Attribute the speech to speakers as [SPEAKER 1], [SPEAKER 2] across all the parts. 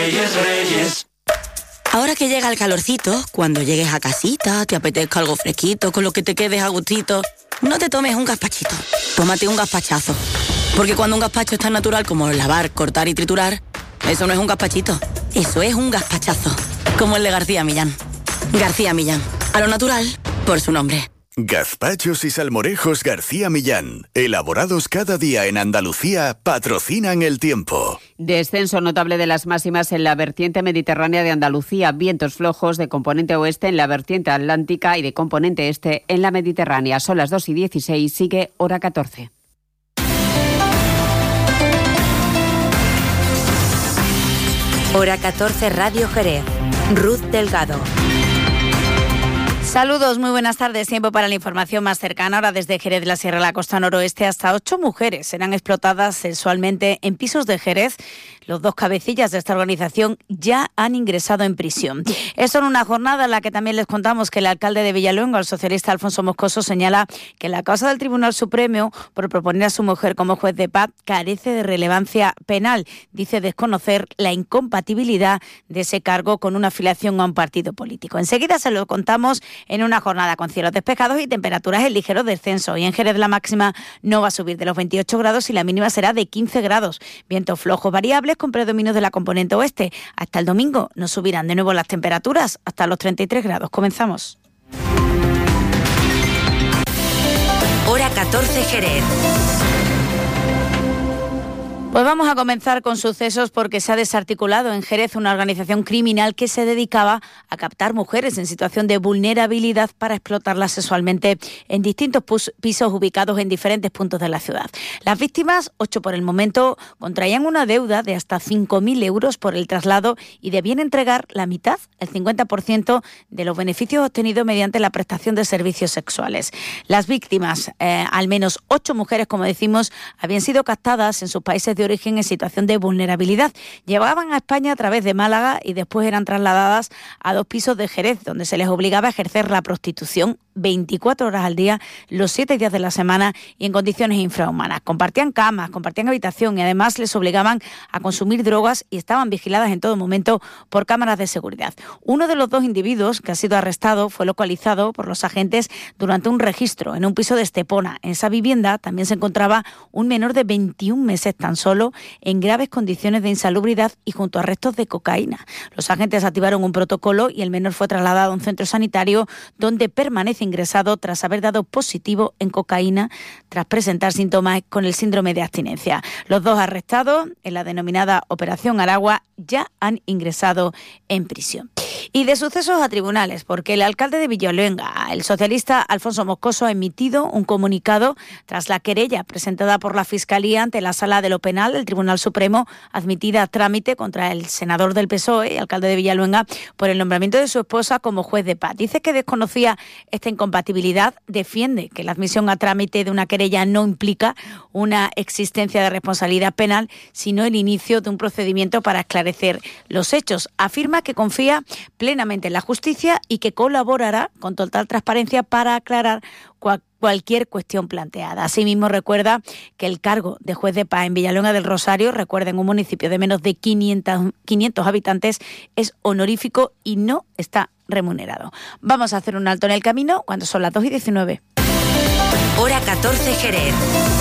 [SPEAKER 1] Reyes, Reyes.
[SPEAKER 2] Ahora que llega el calorcito, cuando llegues a casita, te apetezca algo fresquito, con lo que te quedes a gustito, no te tomes un gazpachito, tómate un gazpachazo. Porque cuando un gazpacho es tan natural como lavar, cortar y triturar, eso no es un gazpachito, eso es un gazpachazo. Como el de García Millán. García Millán, a lo natural, por su nombre.
[SPEAKER 3] Gazpachos y salmorejos García Millán, elaborados cada día en Andalucía, patrocinan el tiempo.
[SPEAKER 4] Descenso notable de las máximas en la vertiente mediterránea de Andalucía, vientos flojos de componente oeste en la vertiente atlántica y de componente este en la Mediterránea. Son las 2:16, sigue hora 14.
[SPEAKER 5] Hora 14, Radio Jerez. Ruth Delgado.
[SPEAKER 6] Saludos, muy buenas tardes. Tiempo para la información más cercana. Ahora desde Jerez de la Sierra, la costa noroeste, hasta 8 mujeres serán explotadas sexualmente en pisos de Jerez. Los 2 cabecillas de esta organización ya han ingresado en prisión. Esto en una jornada en la que también les contamos que el alcalde de Villaluenga, el socialista Alfonso Moscoso, señala que la causa del Tribunal Supremo por proponer a su mujer como juez de paz carece de relevancia penal. Dice desconocer la incompatibilidad de ese cargo con una afiliación a un partido político. Enseguida se lo contamos en una jornada con cielos despejados y temperaturas en ligero descenso. Y en Jerez la máxima no va a subir de los 28 grados y la mínima será de 15 grados. Vientos flojos variables con predominio de la componente oeste. Hasta el domingo no subirán de nuevo las temperaturas hasta los 33 grados. Comenzamos.
[SPEAKER 5] Hora 14 Jerez.
[SPEAKER 6] Pues vamos a comenzar con sucesos porque se ha desarticulado en Jerez una organización criminal que se dedicaba a captar mujeres en situación de vulnerabilidad para explotarlas sexualmente en distintos pisos ubicados en diferentes puntos de la ciudad. Las víctimas, 8 por el momento, contraían una deuda de hasta 5.000 euros por el traslado y debían entregar la mitad, el 50% de los beneficios obtenidos mediante la prestación de servicios sexuales. Las víctimas, al menos 8 mujeres, como decimos, habían sido captadas en sus países de origen en situación de vulnerabilidad. Llegaban a España a través de Málaga y después eran trasladadas a 2 pisos de Jerez, donde se les obligaba a ejercer la prostitución 24 horas al día, los 7 días de la semana y en condiciones infrahumanas. Compartían camas, compartían habitación y además les obligaban a consumir drogas y estaban vigiladas en todo momento por cámaras de seguridad. Uno de los 2 individuos que ha sido arrestado fue localizado por los agentes durante un registro en un piso de Estepona. En esa vivienda también se encontraba un menor de 21 meses tan solo en graves condiciones de insalubridad y junto a restos de cocaína. Los agentes activaron un protocolo y el menor fue trasladado a un centro sanitario donde permanece ingresado tras haber dado positivo en cocaína tras presentar síntomas con el síndrome de abstinencia. Los 2 arrestados en la denominada Operación Aragua ya han ingresado en prisión. Y de sucesos a tribunales, porque el alcalde de Villaluenga, el socialista Alfonso Moscoso, ha emitido un comunicado tras la querella presentada por la Fiscalía ante la Sala de lo Penal del Tribunal Supremo, admitida a trámite contra el senador del PSOE y alcalde de Villaluenga por el nombramiento de su esposa como juez de paz. Dice que desconocía esta incompatibilidad, defiende que la admisión a trámite de una querella no implica una existencia de responsabilidad penal, sino el inicio de un procedimiento para esclarecer los hechos. Afirma que confía plenamente en la justicia y que colaborará con total transparencia para aclarar cualquier cuestión planteada. Asimismo, recuerda que el cargo de juez de paz en Villaluenga del Rosario, recuerden, un municipio de menos de 500 habitantes, es honorífico y no está remunerado. Vamos a hacer un alto en el camino cuando son las 2:19.
[SPEAKER 5] Hora 14 Jerez.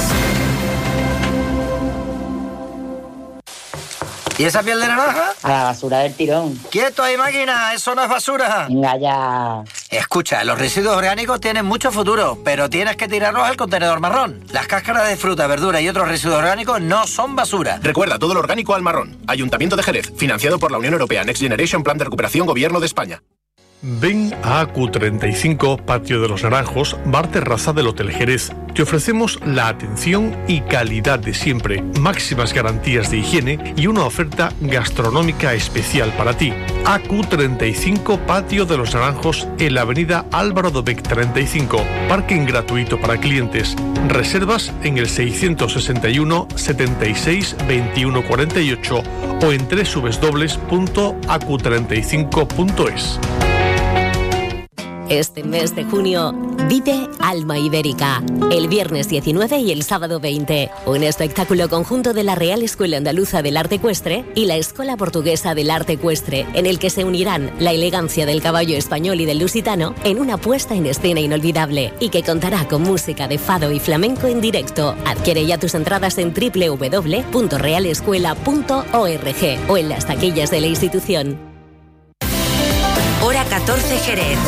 [SPEAKER 7] ¿Y esa piel de naranja?
[SPEAKER 8] A la basura del tirón.
[SPEAKER 7] ¡Quieto ahí, máquina! ¡Eso no es basura!
[SPEAKER 8] Venga ya.
[SPEAKER 7] Escucha, los residuos orgánicos tienen mucho futuro, pero tienes que tirarlos al contenedor marrón. Las cáscaras de fruta, verdura y otros residuos orgánicos no son basura.
[SPEAKER 9] Recuerda, todo lo orgánico al marrón. Ayuntamiento de Jerez, financiado por la Unión Europea, Next Generation Plan de Recuperación, Gobierno de España.
[SPEAKER 10] Ven a AQ35, Patio de los Naranjos, bar terraza del Hotel Jerez. Te ofrecemos la atención y calidad de siempre, máximas garantías de higiene y una oferta gastronómica especial para ti. AQ35, Patio de los Naranjos, en la avenida Álvaro Dobech 35. Parking gratuito para clientes. Reservas en el 661 76 21 48 o en www.acu35.es.
[SPEAKER 1] Este mes de junio, vive Alma Ibérica. El viernes 19 y el sábado 20. Un espectáculo conjunto de la Real Escuela Andaluza del Arte Ecuestre y la Escuela Portuguesa del Arte Ecuestre, en el que se unirán la elegancia del caballo español y del lusitano en una puesta en escena inolvidable y que contará con música de fado y flamenco en directo. Adquiere ya tus entradas en www.realescuela.org o en las taquillas de la institución.
[SPEAKER 5] Hora 14 Jerez.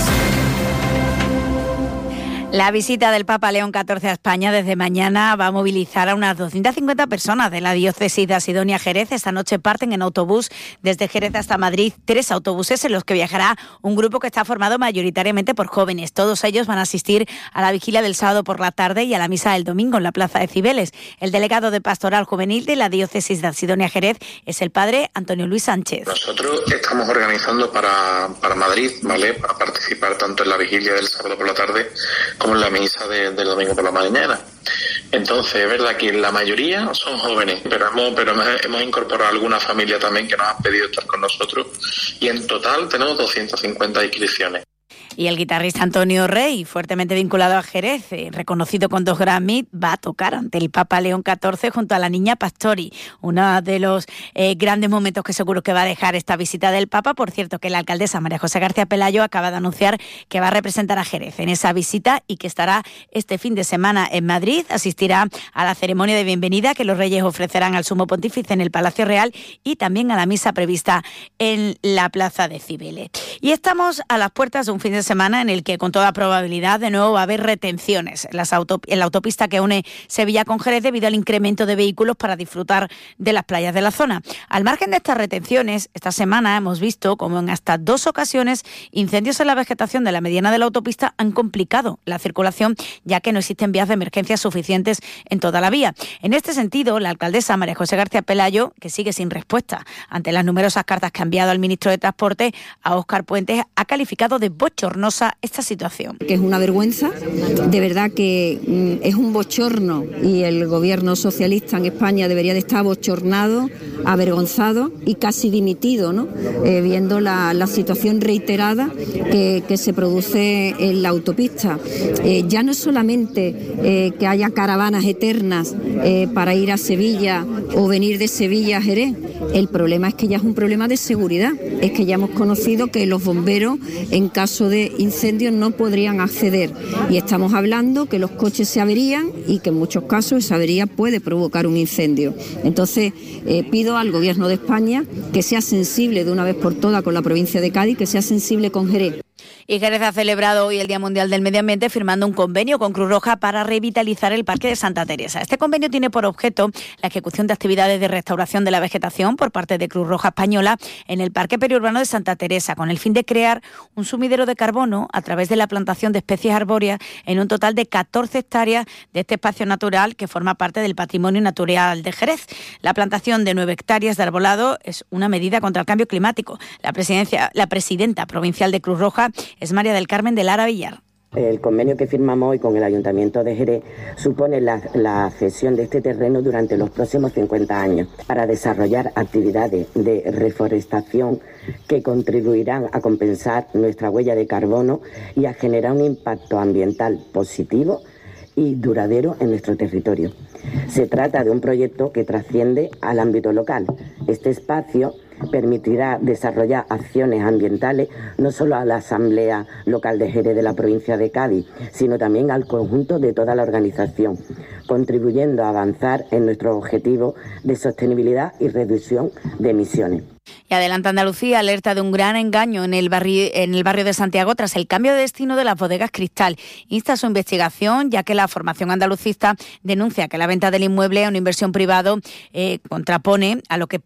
[SPEAKER 6] La visita del Papa León XIV a España desde mañana va a movilizar a unas 250 personas de la diócesis de Asidonia-Jerez. Esta noche parten en autobús desde Jerez hasta Madrid 3 autobuses en los que viajará un grupo que está formado mayoritariamente por jóvenes. Todos ellos van a asistir a la vigilia del sábado por la tarde y a la misa del domingo en la Plaza de Cibeles. El delegado de Pastoral Juvenil de la diócesis de Asidonia-Jerez es el padre Antonio Luis Sánchez.
[SPEAKER 11] Nosotros estamos organizando para Madrid, ¿vale?, para participar tanto en la vigilia del sábado por la tarde como en la misa del domingo por la mañana. Entonces, es verdad que la mayoría son jóvenes, pero hemos incorporado alguna familia también que nos han pedido estar con nosotros, y en total tenemos 250 inscripciones.
[SPEAKER 6] Y el guitarrista Antonio Rey, fuertemente vinculado a Jerez, reconocido con 2 Grammy, va a tocar ante el Papa León XIV junto a la niña Pastori. Uno de los grandes momentos que seguro que va a dejar esta visita del Papa. Por cierto, que la alcaldesa María José García Pelayo acaba de anunciar que va a representar a Jerez en esa visita y que estará este fin de semana en Madrid. Asistirá a la ceremonia de bienvenida que los reyes ofrecerán al Sumo Pontífice en el Palacio Real y también a la misa prevista en la Plaza de Cibeles. Y estamos a las puertas de un fin de semana en el que con toda probabilidad de nuevo va a haber retenciones en la autopista que une Sevilla con Jerez debido al incremento de vehículos para disfrutar de las playas de la zona. Al margen de estas retenciones, esta semana hemos visto como en hasta 2 ocasiones incendios en la vegetación de la mediana de la autopista han complicado la circulación, ya que no existen vías de emergencia suficientes en toda la vía. En este sentido, la alcaldesa María José García Pelayo, que sigue sin respuesta ante las numerosas cartas que ha enviado al ministro de Transporte, a Óscar Puentes, ha calificado de bochornosa esta situación.
[SPEAKER 12] Que es una vergüenza, de verdad que es un bochorno, y el gobierno socialista en España debería de estar bochornado, avergonzado y casi dimitido, ¿no? Viendo la situación reiterada que se produce en la autopista. Ya no es solamente que haya caravanas eternas para ir a Sevilla o venir de Sevilla a Jerez. El problema es que ya es un problema de seguridad. Es que ya hemos conocido que los bomberos en caso de incendios no podrían acceder, y estamos hablando que los coches se averían y que en muchos casos esa avería puede provocar un incendio. Entonces pido al Gobierno de España que sea sensible de una vez por todas con la provincia de Cádiz, que sea sensible con Jerez.
[SPEAKER 6] Y Jerez ha celebrado hoy el Día Mundial del Medio Ambiente firmando un convenio con Cruz Roja para revitalizar el Parque de Santa Teresa. Este convenio tiene por objeto la ejecución de actividades de restauración de la vegetación por parte de Cruz Roja Española en el Parque Periurbano de Santa Teresa, con el fin de crear un sumidero de carbono a través de la plantación de especies arbóreas en un total de 14 hectáreas de este espacio natural que forma parte del patrimonio natural de Jerez. La plantación de 9 hectáreas de arbolado es una medida contra el cambio climático. La presidenta provincial de Cruz Roja es María del Carmen de Lara Villar.
[SPEAKER 13] El convenio que firmamos hoy con el Ayuntamiento de Jerez supone la cesión de este terreno durante los próximos 50 años para desarrollar actividades de reforestación que contribuirán a compensar nuestra huella de carbono y a generar un impacto ambiental positivo y duradero en nuestro territorio. Se trata de un proyecto que trasciende al ámbito local. Este espacio permitirá desarrollar acciones ambientales no solo a la Asamblea Local de Jerez de la provincia de Cádiz, sino también al conjunto de toda la organización, contribuyendo a avanzar en nuestro objetivo de sostenibilidad y reducción de emisiones.
[SPEAKER 6] Y Adelanta Andalucía alerta de un gran engaño en el barrio de Santiago tras el cambio de destino de las bodegas Cristal. Insta su investigación, ya que la formación andalucista denuncia que la venta del inmueble a una inversión privada contrapone a lo que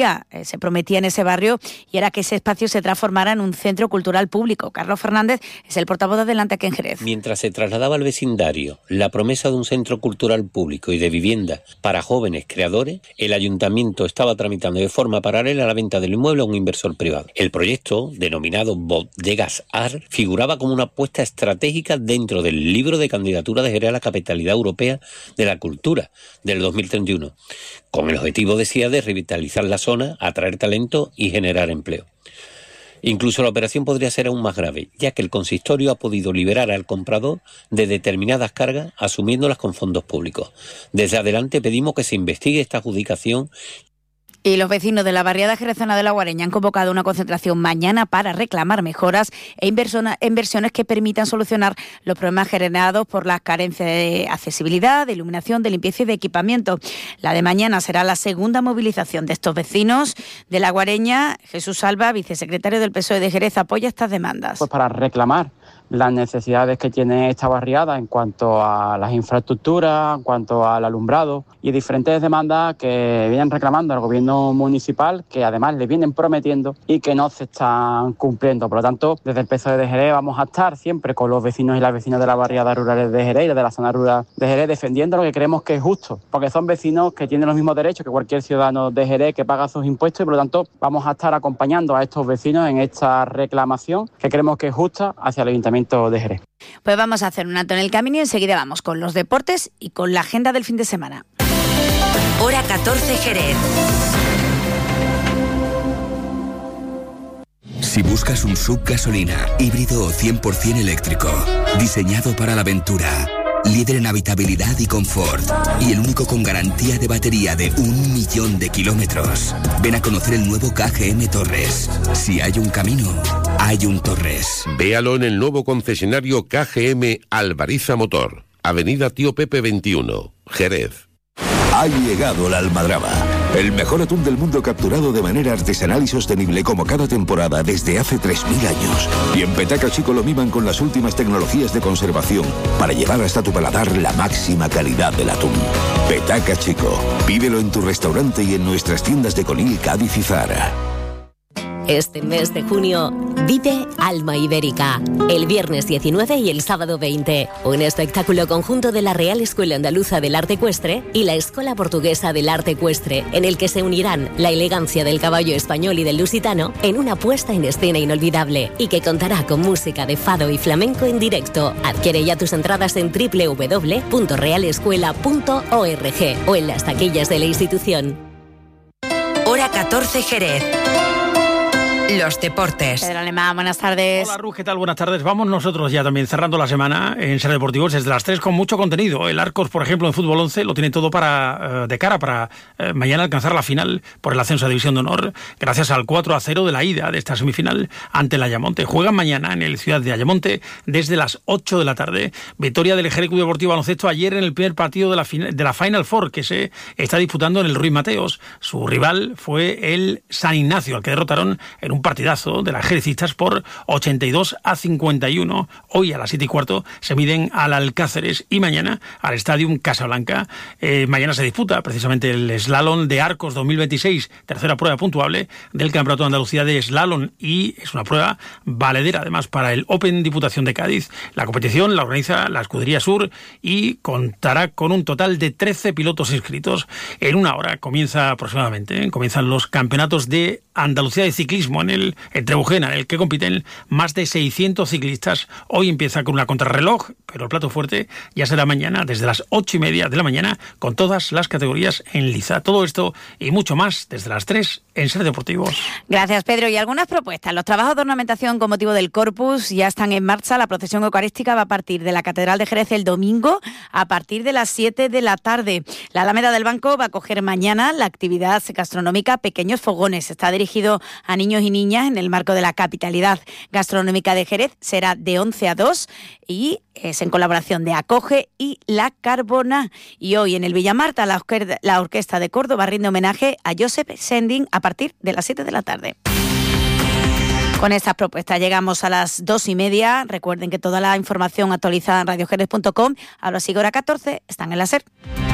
[SPEAKER 6] se prometía en ese barrio, y era que ese espacio se transformara en un centro cultural público. Carlos Fernández es el portavoz de Adelanta aquí en Jerez.
[SPEAKER 14] Mientras se trasladaba al vecindario la promesa de un centro cultural público y de vivienda para jóvenes creadores, el ayuntamiento estaba tramitando de forma paralela la venta del inmueble a un inversor privado. El proyecto, denominado Bodegas AR, figuraba como una apuesta estratégica dentro del libro de candidatura de Jerez a la capitalidad europea de la cultura del 2031, con el objetivo, decía, de revitalizar la zona, atraer talento y generar empleo. Incluso la operación podría ser aún más grave, ya que el consistorio ha podido liberar al comprador de determinadas cargas asumiéndolas con fondos públicos. Desde adelante pedimos que se investigue esta adjudicación.
[SPEAKER 6] Y los vecinos de la barriada jerezana de La Guareña han convocado una concentración mañana para reclamar mejoras e inversiones que permitan solucionar los problemas generados por las carencias de accesibilidad, de iluminación, de limpieza y de equipamiento. La de mañana será la segunda movilización de estos vecinos de La Guareña. Jesús Alba, vicesecretario del PSOE de Jerez, apoya estas demandas.
[SPEAKER 15] Pues para reclamar las necesidades que tiene esta barriada en cuanto a las infraestructuras, en cuanto al alumbrado y diferentes demandas que vienen reclamando al gobierno municipal, que además le vienen prometiendo y que no se están cumpliendo. Por lo tanto, desde el PSOE de Jerez vamos a estar siempre con los vecinos y las vecinas de las barriadas rurales de Jerez y de la zona rural de Jerez defendiendo lo que creemos que es justo, porque son vecinos que tienen los mismos derechos que cualquier ciudadano de Jerez que paga sus impuestos y por lo tanto vamos a estar acompañando a estos vecinos en esta reclamación que creemos que es justa hacia el Ayuntamiento de Jerez.
[SPEAKER 6] Pues vamos a hacer un alto en el camino y enseguida vamos con los deportes y con la agenda del fin de semana.
[SPEAKER 5] Hora 14 Jerez.
[SPEAKER 16] Si buscas un SUV gasolina, híbrido o 100% eléctrico, diseñado para la aventura, líder en habitabilidad y confort, y el único con garantía de batería de 1.000.000 de kilómetros, ven a conocer el nuevo KGM Torres. Si hay un camino, hay un Torres.
[SPEAKER 17] Véalo en el nuevo concesionario KGM Alvariza Motor, Avenida Tío Pepe 21, Jerez.
[SPEAKER 18] Ha llegado la almadraba, el mejor atún del mundo capturado de manera artesanal y sostenible como cada temporada desde hace 3.000 años. Y en Petaca Chico lo miman con las últimas tecnologías de conservación para llevar hasta tu paladar la máxima calidad del atún. Petaca Chico, pídelo en tu restaurante y en nuestras tiendas de Conil, Cádiz y Zara.
[SPEAKER 1] Este mes de junio, vive Alma Ibérica. El viernes 19 y el sábado 20. Un espectáculo conjunto de la Real Escuela Andaluza del Arte Ecuestre y la Escuela Portuguesa del Arte Ecuestre, en el que se unirán la elegancia del caballo español y del lusitano en una puesta en escena inolvidable y que contará con música de fado y flamenco en directo. Adquiere ya tus entradas en www.realescuela.org o en las taquillas de la institución.
[SPEAKER 5] Hora 14 Jerez. Los deportes.
[SPEAKER 6] Pedro Alemán, buenas tardes.
[SPEAKER 19] Hola, Ruth, ¿qué tal? Buenas tardes. Vamos nosotros ya también cerrando la semana en Ser Deportivos desde las 3 con mucho contenido. El Arcos, por ejemplo, en Fútbol 11 lo tiene todo de cara para mañana alcanzar la final por el ascenso a División de Honor, gracias al 4-0 de la ida de esta semifinal ante el Ayamonte. Juegan mañana en el Ciudad de Ayamonte desde las 8 de la tarde. Victoria del Jerez Club Deportivo Baloncesto ayer en el primer partido de la Final Four que se está disputando en el Ruiz Mateos. Su rival fue el San Ignacio, al que derrotaron en un partidazo de las jerecistas por 82-51. Hoy a las 7:15 se miden al Alcáceres y mañana al Stadium Casablanca. Mañana se disputa precisamente el Slalom de Arcos 2026, tercera prueba puntuable del Campeonato de Andalucía de Slalom, y es una prueba valedera además para el Open Diputación de Cádiz. La competición la organiza la Escudería Sur y contará con un total de 13 pilotos inscritos. En una hora comienzan los campeonatos de Andalucía de ciclismo en Trebujena, en el que compiten más de 600 ciclistas. Hoy empieza con una contrarreloj, pero el plato fuerte ya será mañana desde las 8:30 de la mañana con todas las categorías en liza. Todo esto y mucho más desde las 3 en Ser Deportivos.
[SPEAKER 6] Gracias, Pedro. Y algunas propuestas. Los trabajos de ornamentación con motivo del Corpus ya están en marcha. La procesión eucarística va a partir de la Catedral de Jerez el domingo a partir de las 7 de la tarde. La Alameda del Banco va a acoger mañana la actividad gastronómica Pequeños Fogones. Está dirigido a niños y niñas en el marco de la capitalidad gastronómica de Jerez. Será de 11 a 2 y es en colaboración de Acoge y La Carbona. Y hoy en el Villamarta la Orquesta de Córdoba rinde homenaje a Joseph Sending a partir de las 7 de la tarde. Con estas propuestas llegamos a las 2:30. Recuerden que toda la información actualizada en radiojerez.com. Ahora sigue hora 14, están en la SER.